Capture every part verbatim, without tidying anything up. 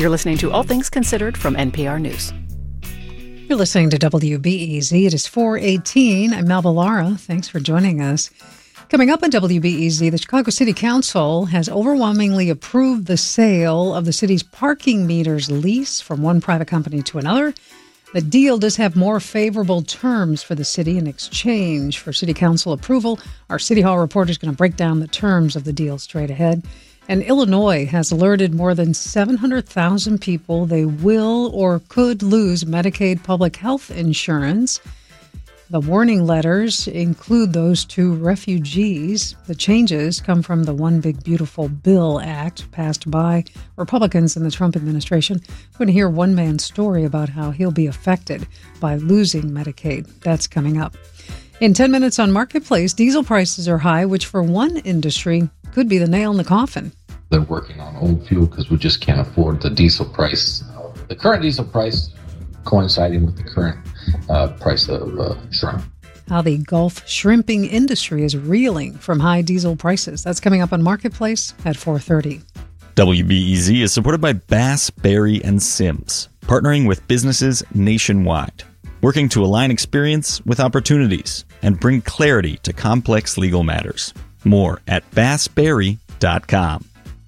You're listening to All Things Considered from N P R News. You're listening to W B E Z. It is four eighteen. I'm Melba Lara. Thanks for joining us. Coming up on W B E Z, the Chicago City Council has overwhelmingly approved the sale of the city's parking meters lease from one private company to another. The deal does have more favorable terms for the city in exchange for City Council approval. Our City Hall reporter is going to break down the terms of the deal straight ahead. And Illinois has alerted more than seven hundred thousand people they will or could lose Medicaid public health insurance. The warning letters include those to refugees. The changes come from the One Big Beautiful Bill Act passed by Republicans in the Trump administration. We're going to hear one man's story about how he'll be affected by losing Medicaid. That's coming up. In ten minutes on Marketplace, diesel prices are high, which for one industry could be the nail in the coffin. They're working on old fuel because we just can't afford the diesel price. The current diesel price coinciding with the current uh, price of uh, shrimp. How the Gulf shrimping industry is reeling from high diesel prices. That's coming up on Marketplace at four thirty. W B E Z is supported by Bass, Berry, and Sims, partnering with businesses nationwide, working to align experience with opportunities and bring clarity to complex legal matters. More at bass berry dot com.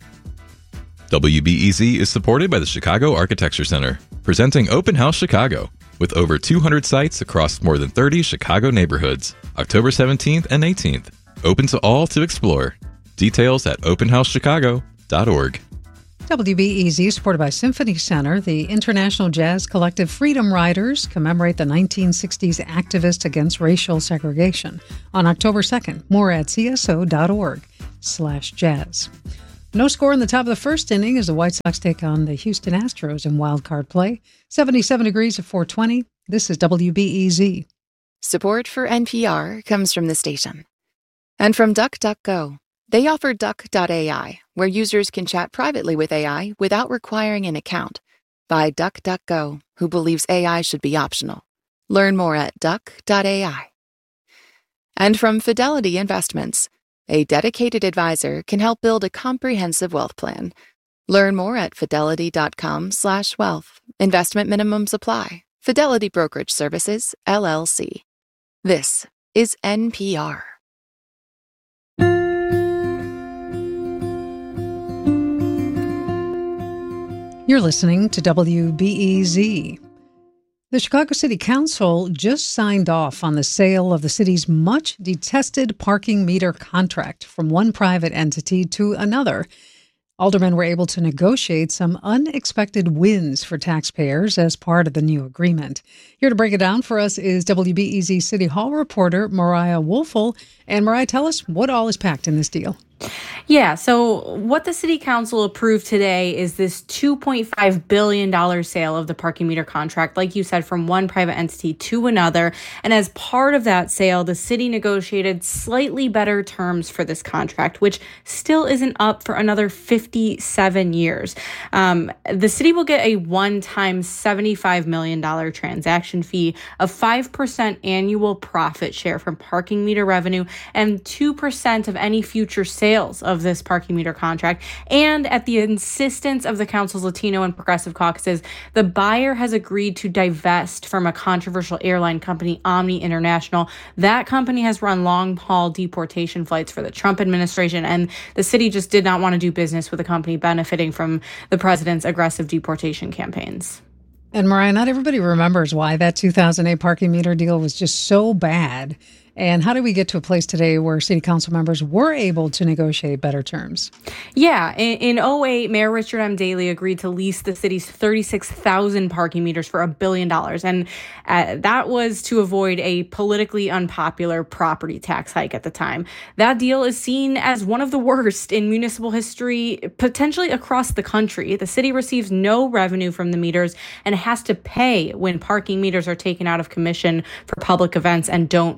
W B E Z is supported by the Chicago Architecture Center, presenting Open House Chicago, with over two hundred sites across more than thirty Chicago neighborhoods, October seventeenth and eighteenth. Open to all to explore. Details at open house chicago dot org. W B E Z is supported by Symphony Center. The international jazz collective Freedom Riders commemorate the nineteen sixties activists against racial segregation on October second. More at c s o dot org slash jazz. No score in the top of the first inning as the White Sox take on the Houston Astros in wild card play. seventy-seven degrees at four twenty. This is W B E Z. Support for N P R comes from the station. And from DuckDuckGo. They offer duck dot a i, where users can chat privately with A I without requiring an account. By DuckDuckGo, who believes A I should be optional. Learn more at duck dot a i. And from Fidelity Investments. A dedicated advisor can help build a comprehensive wealth plan. Learn more at fidelity dot com slash wealth. Investment minimums apply. Fidelity Brokerage Services, L L C. This is N P R. You're listening to W B E Z. The Chicago City Council just signed off on the sale of the city's much detested parking meter contract from one private entity to another. Aldermen were able to negotiate some unexpected wins for taxpayers as part of the new agreement. Here to break it down for us is W B E Z City Hall reporter Mariah Woelfel. And Mariah, tell us what all is packed in this deal. Yeah, so what the City Council approved today is this two point five billion dollars sale of the parking meter contract, like you said, from one private entity to another. And as part of that sale, the city negotiated slightly better terms for this contract, which still isn't up for another fifty-seven years. Um, the city will get a one-time seventy-five million dollars transaction fee, a five percent annual profit share from parking meter revenue, and two percent of any future sales of this parking meter contract. And at the insistence of the council's Latino and Progressive caucuses, the buyer has agreed to divest from a controversial airline company, Omni International. That company has run long-haul deportation flights for the Trump administration, and the city just did not want to do business with a company benefiting from the president's aggressive deportation campaigns. And Mariah, not everybody remembers why that two thousand eight parking meter deal was just so bad. And how did we get to a place today where city council members were able to negotiate better terms? Yeah, in, in oh eight, Mayor Richard M. Daley agreed to lease the city's thirty-six thousand parking meters for a billion dollars. And uh, that was to avoid a politically unpopular property tax hike at the time. That deal is seen as one of the worst in municipal history, potentially across the country. The city receives no revenue from the meters and has to pay when parking meters are taken out of commission for public events and don't meet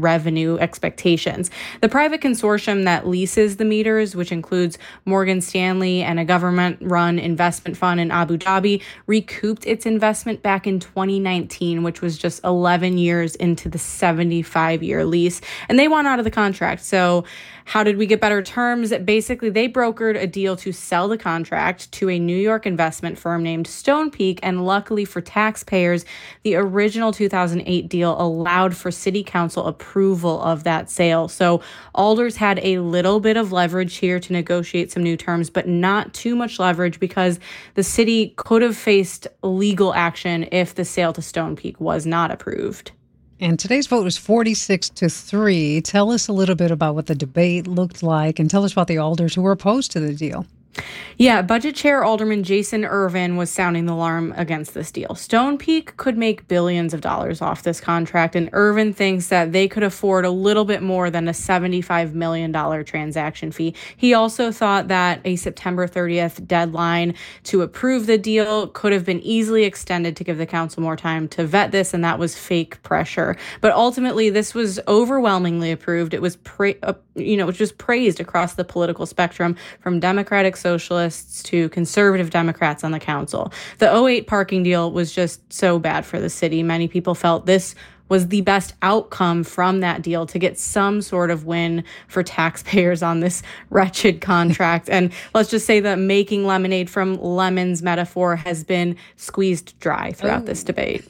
revenue expectations. The private consortium that leases the meters, which includes Morgan Stanley and a government-run investment fund in Abu Dhabi, recouped its investment back in twenty nineteen, which was just eleven years into the seventy-five-year lease, and they want out of the contract. So how did we get better terms? Basically, they brokered a deal to sell the contract to a New York investment firm named Stonepeak, and luckily for taxpayers, the original two thousand eight deal allowed for city council approval of that sale. So alders had a little bit of leverage here to negotiate some new terms, but not too much leverage because the city could have faced legal action if the sale to Stonepeak was not approved. And today's vote was forty-six to three. Tell us a little bit about what the debate looked like, and tell us about the alders who were opposed to the deal. Yeah, Budget Chair Alderman Jason Irvin was sounding the alarm against this deal. Stonepeak could make billions of dollars off this contract, and Irvin thinks that they could afford a little bit more than a seventy-five million dollars transaction fee. He also thought that a September thirtieth deadline to approve the deal could have been easily extended to give the council more time to vet this, and that was fake pressure. But ultimately, this was overwhelmingly approved. It was, pra- uh, you know, it was just praised across the political spectrum, from Democratic Socialists to conservative Democrats on the council. The oh eight parking deal was just so bad for the city. Many people felt this was the best outcome from that deal to get some sort of win for taxpayers on this wretched contract. And let's just say that making lemonade from lemons metaphor has been squeezed dry throughout oh. this debate.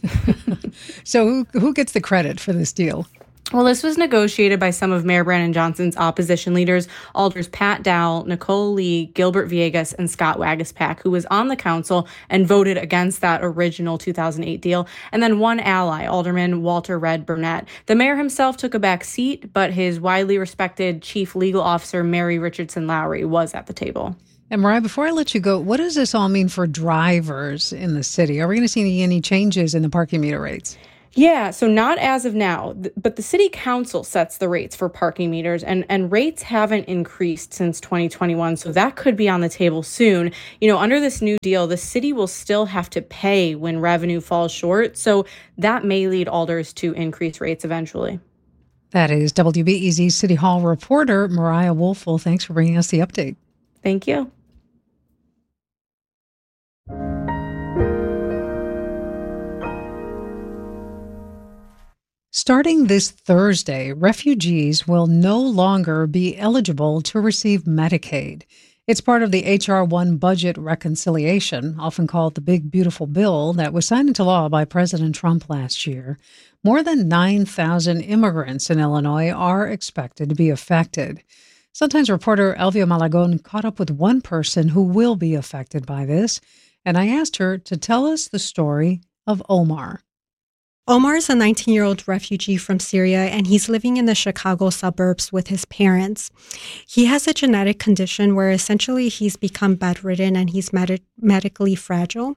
So who, who gets the credit for this deal? Well, this was negotiated by some of Mayor Brandon Johnson's opposition leaders, Alders Pat Dowell, Nicole Lee, Gilbert Villegas, and Scott Waguespack, who was on the council and voted against that original two thousand eight deal, and then one ally, Alderman Walter Red Burnett. The mayor himself took a back seat, but his widely respected chief legal officer, Mary Richardson Lowry, was at the table. And Mariah, before I let you go, what does this all mean for drivers in the city? Are we going to see any changes in the parking meter rates? Yeah, so not as of now, but the city council sets the rates for parking meters, and, and rates haven't increased since twenty twenty-one, so that could be on the table soon. You know, under this new deal, the city will still have to pay when revenue falls short, so that may lead alders to increase rates eventually. That is W B E Z City Hall reporter Mariah Woelfel. Thanks for bringing us the update. Thank you. Starting this Thursday, refugees will no longer be eligible to receive Medicaid. It's part of the H R one budget reconciliation, often called the Big Beautiful Bill, that was signed into law by President Trump last year. More than nine thousand immigrants in Illinois are expected to be affected. Sun-Times reporter Elvia Malagon caught up with one person who will be affected by this, and I asked her to tell us the story of Omar. Omar is a nineteen-year-old refugee from Syria, and he's living in the Chicago suburbs with his parents. He has a genetic condition where essentially he's become bedridden and he's med- medically fragile.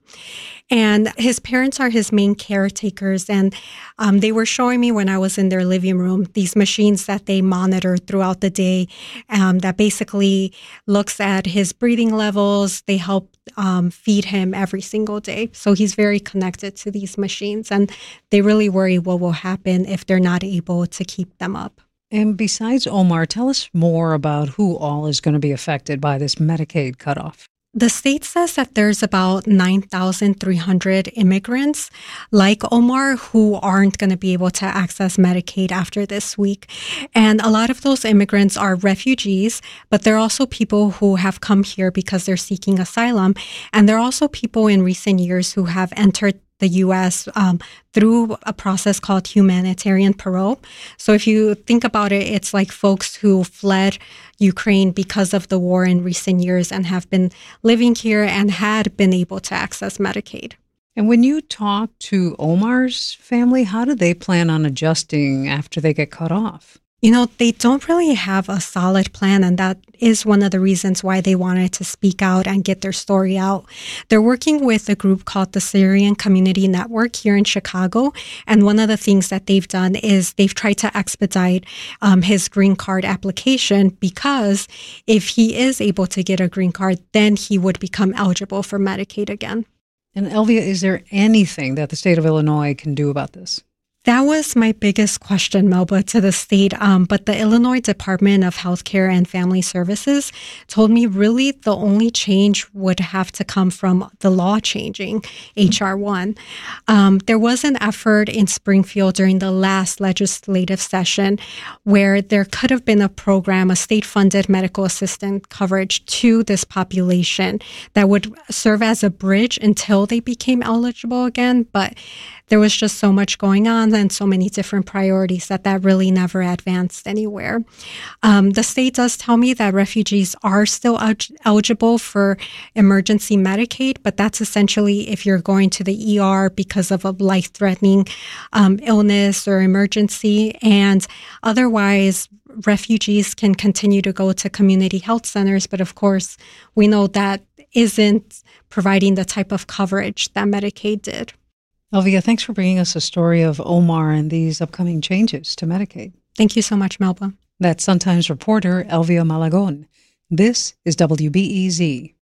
And his parents are his main caretakers, and um, they were showing me when I was in their living room these machines that they monitor throughout the day um, that basically looks at his breathing levels. They help um, feed him every single day. So he's very connected to these machines, and they really worry what will happen if they're not able to keep them up. And besides Omar, tell us more about who all is going to be affected by this Medicaid cutoff. The state says that there's about nine thousand three hundred immigrants like Omar who aren't going to be able to access Medicaid after this week. And a lot of those immigrants are refugees, but they're also people who have come here because they're seeking asylum. And they're also people in recent years who have entered the U S um, through a process called humanitarian parole. So if you think about it, it's like folks who fled Ukraine because of the war in recent years and have been living here and had been able to access Medicaid. And when you talk to Omar's family, how do they plan on adjusting after they get cut off? You know, they don't really have a solid plan, and that is one of the reasons why they wanted to speak out and get their story out. They're working with a group called the Syrian Community Network here in Chicago, and one of the things that they've done is they've tried to expedite um, his green card application, because if he is able to get a green card, then he would become eligible for Medicaid again. And Elvia, is there anything that the state of Illinois can do about this? That was my biggest question, Melba, to the state. Um, but the Illinois Department of Healthcare and Family Services told me really the only change would have to come from the law changing, H R one. Um, there was an effort in Springfield during the last legislative session where there could have been a program, a state-funded medical assistant coverage to this population that would serve as a bridge until they became eligible again. But there was just so much going on and so many different priorities that that really never advanced anywhere. Um, the state does tell me that refugees are still el- eligible for emergency Medicaid, but that's essentially if you're going to the E R because of a life-threatening um, illness or emergency. And otherwise, refugees can continue to go to community health centers. But of course, we know that isn't providing the type of coverage that Medicaid did. Elvia, thanks for bringing us a story of Omar and these upcoming changes to Medicaid. Thank you so much, Melba. That's Sun-Times reporter Elvia Malagon. This is W B E Z.